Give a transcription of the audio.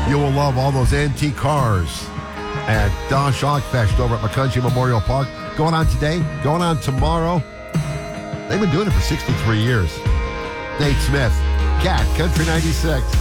You will love all those antique cars at Don Schogfest over at McCungy Memorial Park. Going on today, going on tomorrow. They've been doing it for 63 years. Nate Smith, Cat Country 96.